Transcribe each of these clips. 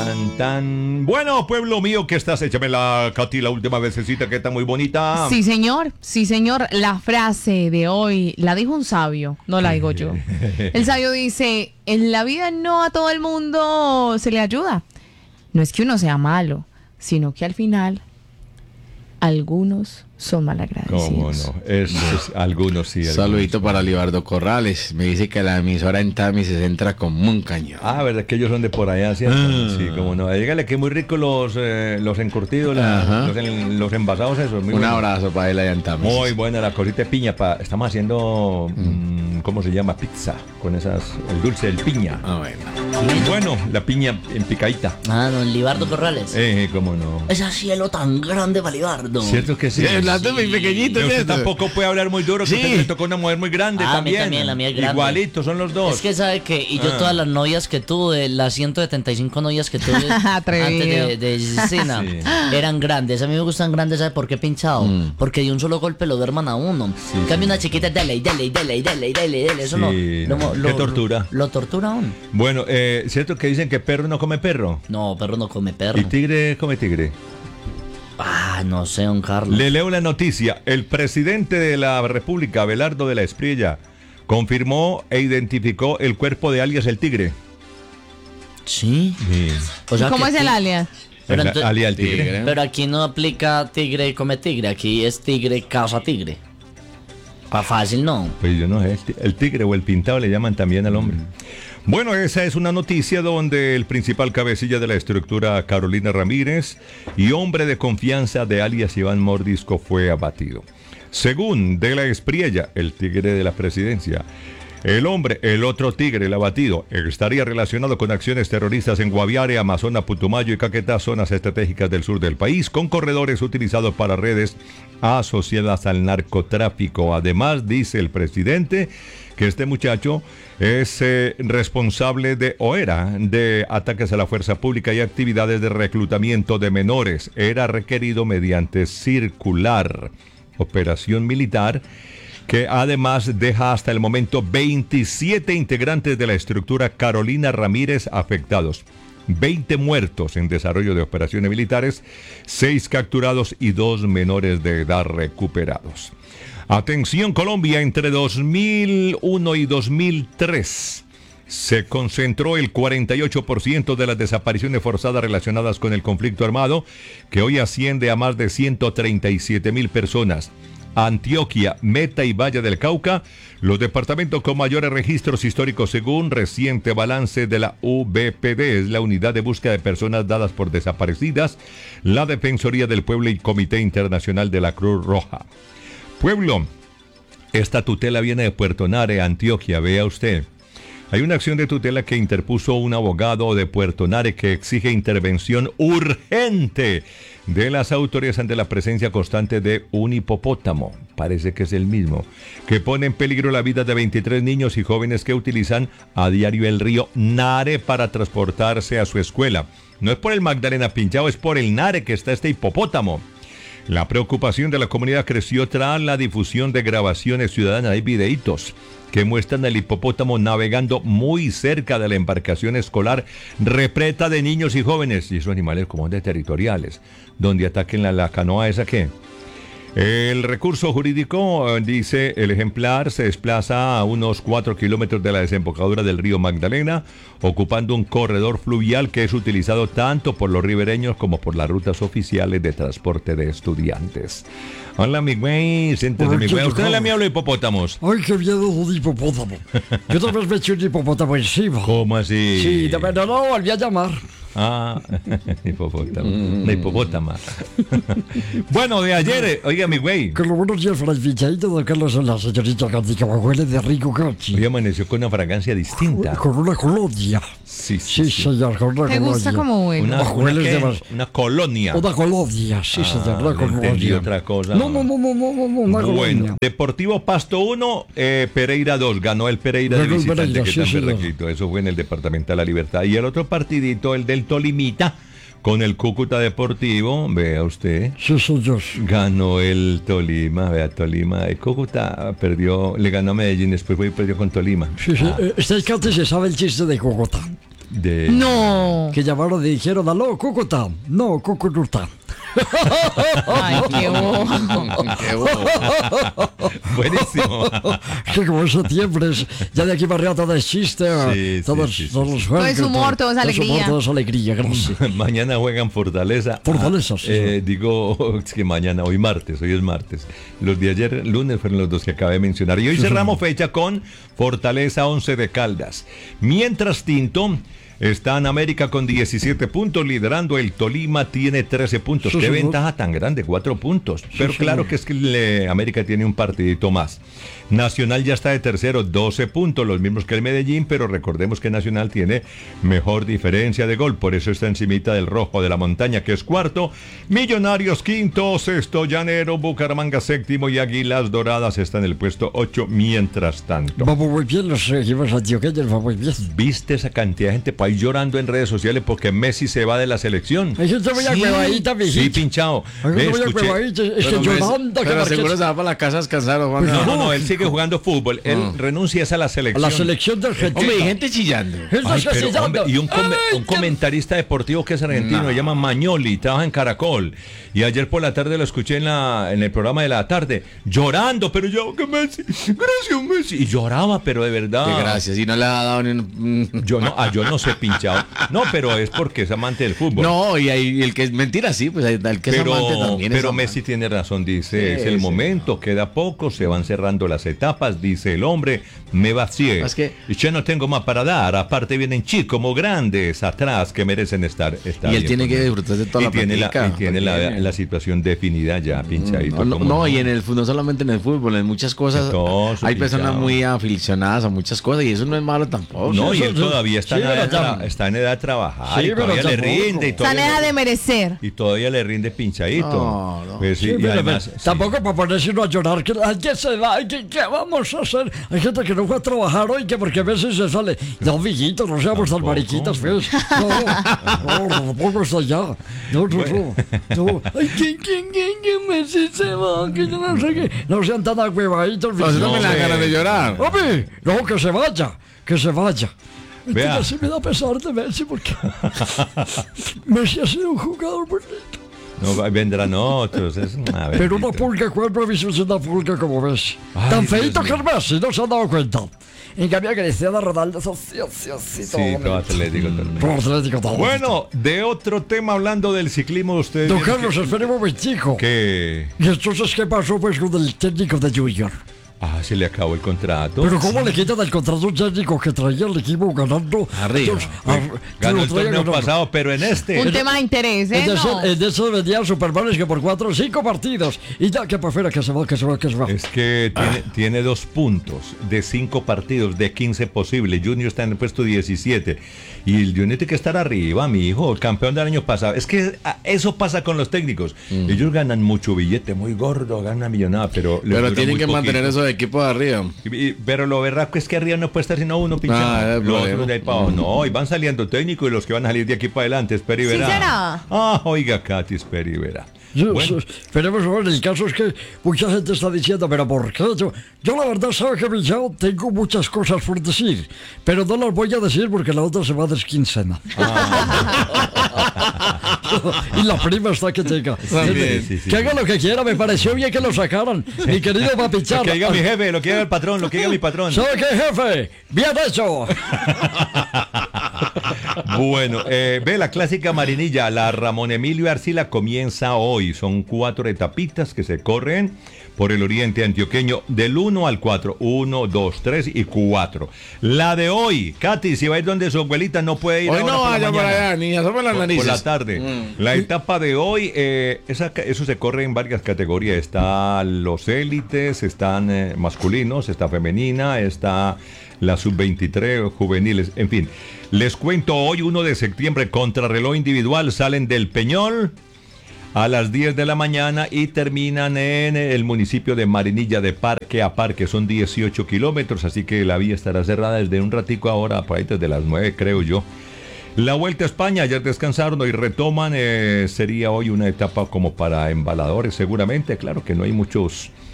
Tan, tan. Bueno, pueblo mío, ¿qué estás? Échamela, Katy, la última vececita que está muy bonita. Sí, señor. Sí, señor. La frase de hoy la dijo un sabio, no la digo yo. El sabio dice, en la vida no a todo el mundo se le ayuda. No es que uno sea malo, sino que al final algunos son malagradecidos. ¿Cómo no? Algunos sí. Saludito para Libardo Corrales. Me dice que la emisora en Tami se centra como un cañón. Ah, ¿verdad que ellos son de por allá, cierto? Sí, cómo no. Dígale que muy rico los encurtidos, los envasados esos. Un abrazo para él allá en Tami. Muy buena la cosita de piña. Estamos haciendo, ¿cómo se llama? Pizza, con el dulce del piña. Ah, bueno. Bueno, la piña en picadita. Ah, don Libardo Corrales. ¿Cómo no? Ese cielo tan grande para Libardo. ¿Cierto que sí? Hablando muy pequeñito. Pero usted tampoco puede hablar muy duro, que Sí. usted le tocó una mujer muy grande Ah, a mí también. también, la mía es grande. Igualitos son los dos. Es que sabe que, y yo todas las novias que tuve, las 175 novias que tuve Atrevido. antes de cena, Sí. eran grandes. A mí me gustan grandes, ¿sabe por qué pinchado? Porque de un solo golpe lo duerman a uno. En cambio una chiquita, dele. Eso Sí, no, no. Qué tortura. Lo tortura a uno. Bueno, ¿cierto que dicen que perro no come perro? No, perro no come perro. ¿Y tigre come tigre? Ah, no sé, don Carlos. Le leo la noticia. El presidente de la República, Abelardo de la Espriella, confirmó e identificó el cuerpo de alias el tigre. Sí. O sea ¿Cómo que es el aquí- alias? Pero El entonces- alias el tigre. Tigre. Pero aquí no aplica tigre y come tigre, aquí es tigre casa tigre. Pa' fácil no. Pues yo no sé, el tigre o el pintado le llaman también al hombre. Bueno, esa es una noticia donde el principal cabecilla de la estructura, Carolina Ramírez, y hombre de confianza de alias Iván Mordisco, fue abatido. Según de la Espriella, el tigre de la presidencia, el otro tigre, el abatido, estaría relacionado con acciones terroristas en Guaviare, Amazonas, Putumayo y Caquetá, zonas estratégicas del sur del país, con corredores utilizados para redes asociadas al narcotráfico. Además, dice el presidente que este muchacho es responsable de ataques a la fuerza pública y actividades de reclutamiento de menores. Era requerido mediante circular, operación militar, que además deja hasta el momento 27 integrantes de la estructura Carolina Ramírez afectados. 20 muertos en desarrollo de operaciones militares, 6 capturados y 2 menores de edad recuperados. Atención Colombia, entre 2001 y 2003 se concentró el 48% de las desapariciones forzadas relacionadas con el conflicto armado, que hoy asciende a más de 137.000 personas. Antioquia, Meta y Valle del Cauca, los departamentos con mayores registros históricos según reciente balance de la UBPD, es la Unidad de Búsqueda de Personas Dadas por Desaparecidas, la Defensoría del Pueblo y Comité Internacional de la Cruz Roja. Pueblo, esta tutela viene de Puerto Nare, Antioquia, vea usted. Hay una acción de tutela que interpuso un abogado de Puerto Nare que exige intervención urgente de las autoridades ante la presencia constante de un hipopótamo, parece que es el mismo, que pone en peligro la vida de 23 niños y jóvenes que utilizan a diario el río Nare para transportarse a su escuela. No es por el Magdalena Pinchao, es por el Nare que está este hipopótamo. La preocupación de la comunidad creció tras la difusión de grabaciones ciudadanas. Hay videitos que muestran al hipopótamo navegando muy cerca de la embarcación escolar repleta de niños y jóvenes. Y esos animales como de territoriales, donde ataquen la canoa esa que... El recurso jurídico, dice el ejemplar, se desplaza a unos 4 kilómetros de la desembocadura del río Magdalena, ocupando un corredor fluvial que es utilizado tanto por los ribereños como por las rutas oficiales de transporte de estudiantes. Hola, mi güey, siéntese, mi güey. ¿Usted le me habla de hipopótamos? Ay, qué miedo un hipopótamo. Yo también me eché un hipopótamo encima. ¿Cómo así? Sí, no volví a llamar. Ah, hipopótamo. La hipopótama. Bueno, de ayer, oiga, mi güey. Con los buenos días, Fray Pinchadito, don Carlos, la señorita Candy, que huele de rico cachi. Hoy amaneció con una fragancia distinta. Con una colonia. Sí, Sí, señor, con una ¿Te colonia. gusta como huele? Una Hueles ¿qué? de más. Una colonia. Una colonia, sí, señor, una Entendí colonia. otra cosa. No, una Bueno, colonia. Deportivo Pasto 1, Pereira 2. Ganó el Pereira de Ganó el visitante, Pereira, que sí, tan señor. berraquito. Eso fue en el Departamental La Libertad. Y el otro partidito, el del Tolimita, con el Cúcuta Deportivo, vea usted. Sí, señor. Ganó el Tolima, vea, Tolima. El Cúcuta perdió, le ganó a Medellín, después fue y perdió con Tolima. Sí, sí. Este Candy se sabe el chiste de Cogotá. No. Que llamaron y dijeron, aló, Cúcuta. No, Cúcuta. Ay, qué bobo. Qué bobo. Buenísimo. Que como es septiembre, ya de aquí para arriba todo es chiste. Sí, todos, sí, sí, sí. todos los Todo es juegos, humor, todo es alegría. Todo es alegría, gracias. Mañana juegan Fortaleza. Fortaleza, sí. Digo, es que mañana, hoy es martes. Los de ayer, lunes, fueron los dos que acabé de mencionar. Y hoy cerramos fecha con Fortaleza 11 de Caldas. Mientras Tinto está en América con 17 puntos, liderando el Tolima, tiene 13 puntos. Sí, Qué señor. ventaja tan grande, 4 puntos. Pero Sí, claro señor. que es que América tiene un partidito más. Nacional ya está de tercero, 12 puntos, los mismos que el Medellín, pero recordemos que Nacional tiene mejor diferencia de gol, por eso está encimita del Rojo de la Montaña, que es cuarto. Millonarios quinto, sexto Llanero, Bucaramanga séptimo y Águilas Doradas está en el puesto 8 mientras tanto. Vamos muy bien, los equipos antioqueños, vamos muy bien. ¿Viste esa cantidad de gente por ahí llorando en redes sociales porque Messi se va de la selección? Hay gente muy huevadita, mijito. Sí, pinchado. Hay Ve, gente muy escuché- huevadita, es que Pero, llorando, que pero Marqués- seguro se va para la casa a descansar, Juan. No, él sigue jugando fútbol. Él renuncia a la a selección. la selección de Argentina. Hombre, hay gente chillando. Gente Ay, que pero, se llama- hombre, y un Ay, comentarista deportivo que es argentino, se llama Magnoli, trabaja en Caracol. Y ayer por la tarde lo escuché en el programa de la tarde, llorando, pero yo, que Messi, gracias Messi. Y lloraba, pero de verdad. Qué gracias. Y no le ha dado ni un... Yo no sé pinchado. No, pero es porque es amante del fútbol. No, y el que es mentira, sí, pues el que es amante también es pero amante. Messi tiene razón, dice, Sí, es el sí. momento, queda poco, se van cerrando las etapas, dice el hombre, me vacié. Es que- Y ya no tengo más para dar, aparte vienen chicos como grandes atrás que merecen estar. Está Y él bien, tiene pues, que disfrutar de toda y la tiene platica, y tiene la, porque- la situación definida ya, pinchadito. No, como no, y en el fútbol, no solamente en el fútbol, en muchas cosas En todo, su hay personas picado. muy aficionadas a muchas cosas y eso no es malo tampoco. No, O y sea, él todavía está, Sí, en edad, pero tam- está en edad de trabajar Sí, y pero todavía le tampoco. rinde. Y Está en todavía, edad de merecer. y todavía le rinde pinchadito. No, no. Pues sí, Sí, y pero, además, sí. tampoco para ponerse uno a llorar, que alguien se va, ¿qué vamos a hacer? Hay gente que no fue a trabajar hoy, que porque a veces se sale, no, mijito, no seamos tan Tampoco. mariquitas, pues. No, tampoco está allá. No. Ay, ¿quién Messi se va? Que yo no sé qué. No sean tan agüevaditos, pues no me la hombre. ganas de llorar. Hombre, no, que se vaya, que se vaya. Vea. Entonces me da pesar de Messi porque Messi ha sido un jugador bonito. No, vendrán otros. A ver, Pero una pulga, ¿cuándo he visto una pulga como Messi? Ay, Tan Dios feito mío. que es Messi, no se han dado cuenta. En cambio, Cristiano Ronaldo es así, Sí, todo atlético también. Todo atlético, todo. Bueno, de otro tema, hablando del ciclismo, ustedes... Don vieron Carlos, espere un momentico. que... ¿Y entonces qué pasó pues con el técnico de Junior? se le acabó el contrato. Pero ¿cómo le quitan el contrato a un técnico que traía el equipo ganando? Arriba. Ganó el lo traía torneo ganando. pasado, pero en este... Un tema de interés, ¿eh? No. En ese vendían Supermanes que por 4 o 5 partidos. Y ya que para fuera, que se va. Es que tiene 2 puntos de 5 partidos, de 15 posibles. Junior está en el puesto 17. Y el Junior tiene que estar arriba, mi hijo, el campeón del año pasado. Es que eso pasa con los técnicos. Ellos ganan mucho billete, muy gordo, ganan una millonada, pero... les Pero dura tienen muy que mantener poquito. esos equipos de arriba. Pero lo berraco es que arriba no puede estar sino uno pinchado. Ah, es Los problema. otros de ahí para abajo. No, y van saliendo técnicos y los que van a salir de aquí para adelante, espera y ¿Sí verá. será? Ah, oiga, Katy, espera y verá. Bueno. Esperemos a ver, el caso es que mucha gente está diciendo, pero ¿por qué? Yo la verdad sabe que yo tengo muchas cosas por decir, pero no las voy a decir porque la otra se va a desquincena. Y la prima está que llega. También. Sí, sí, Que sí. haga lo que quiera, me pareció bien que lo sacaran. Mi querido Papichar. Lo que diga mi jefe, lo que diga el patrón, lo que diga mi patrón. ¿Sabe qué, jefe? ¡Bien hecho! Bueno, ve la clásica marinilla, la Ramón Emilio Arcila comienza hoy. Son 4 etapitas que se corren por el oriente antioqueño del 1 al 4. 1, 2, 3 y 4. La de hoy, Katy, si va a ir donde su abuelita no puede ir Hoy ahora no por la vaya por mañana. allá, ni asome las Por narices. la tarde. La etapa de hoy, eso se corre en varias categorías. Están los élites, están masculinos, está femenina, está la sub-23 juveniles, en fin. Les cuento hoy, 1 de septiembre, contrarreloj individual, salen del Peñol a las 10 de la mañana y terminan en el municipio de Marinilla, de parque a parque. Son 18 kilómetros, así que la vía estará cerrada desde un ratico ahora, por ahí desde las 9, creo yo. La Vuelta a España, ayer descansaron, hoy retoman, sería hoy una etapa como para embaladores seguramente, claro que no hay muchos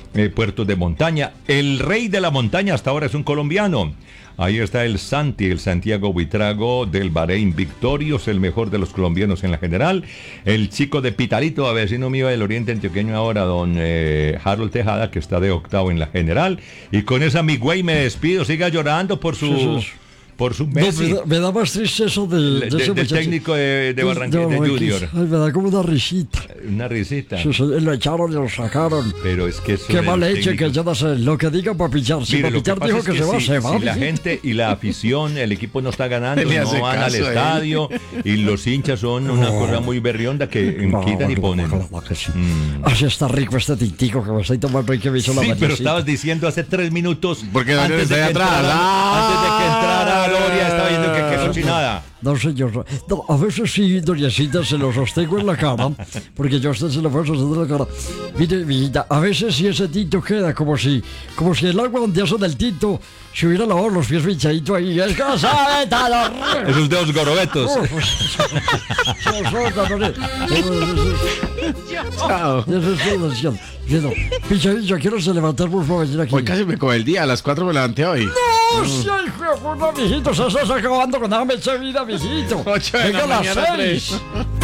puertos de montaña. El rey de la montaña hasta ahora es un colombiano. Ahí está el Santiago Buitrago del Bahrein Victorious, el mejor de los colombianos en la general. El chico de Pitalito, vecino mío del Oriente Antioqueño ahora, don Harold Tejada, que está de octavo en la general. Y con esa mi güey me despido, siga llorando por su... Por su Messi. No, me da más triste eso de ese del técnico de Barranquilla, de Junior. Ay, me da como una risita. Una risita. Lo echaron y lo sacaron. Pero es que eso qué mal hecho, que yo no sé lo que diga para pichar. Si para pichar dijo que se va. Si la gente y la afición, el equipo no está ganando, no van al estadio. Y los hinchas son una cosa muy berrionda que quitan y ponen. Así está rico este tintico que me estoy tomando y que me hizo la pero estabas diciendo hace 3 minutos. Porque antes de que entrara Gloria, estaba diciendo que cochinada. No, señor. No, a veces sí, doñacita, se lo sostengo en la cara, porque yo a usted se lo puedo sostener en la cara. Mire, mijita, a veces sí ese tinto queda como si el agua donde hacen el tinto se hubiera lavado los pies pinchaditos ahí. Es que sabe todo. Esos dedos gorobetos. Chao. Pinchadito, quiero se levantar, por favor, aquí. Hoy casi me coge el día, a las 4 me levanté hoy. ¡No! ¡Sí, hijo de puta, mijito! ¡Se estás acabando con la mecha vida, mijito! 8 de la mañana, 3.